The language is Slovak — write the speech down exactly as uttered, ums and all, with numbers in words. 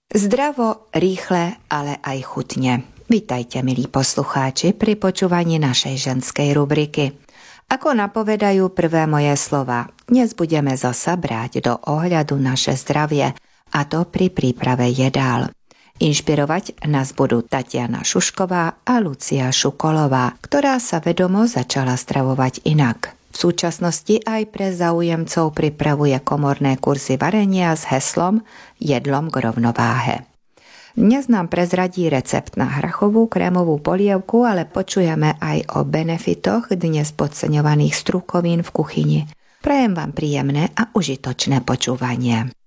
Zdravo, rýchle, ale aj chutne. Vítajte, milí poslucháči, pri počúvaní našej ženskej rubriky. Ako napovedajú prvé moje slova, dnes budeme zasa brať do ohľadu naše zdravie, a to pri príprave jedál. Inšpirovať nás budú Tatiana Šušková a Lucia Šukolová, ktorá sa vedomo začala stravovať inak. V súčasnosti aj pre záujemcov pripravuje komorné kurzy varenia s heslom Jedlom k rovnováhe. Dnes nám prezradí recept na hrachovú krémovú polievku, ale počujeme aj o benefitoch dnes podceňovaných strukovín v kuchyni. Prajem vám príjemné a užitočné počúvanie.